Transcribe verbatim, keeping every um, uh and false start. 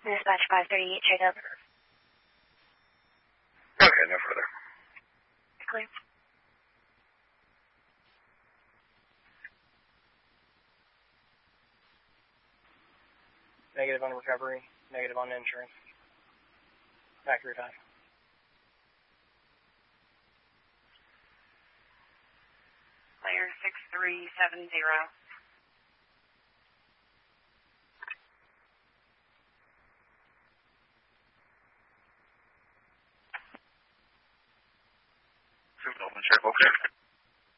Dispatch five thirty-eight, check up. Okay, no further. Clear. Negative on recovery, negative on insurance. Factory five. Layer six three seven zero. Super open, check, okay.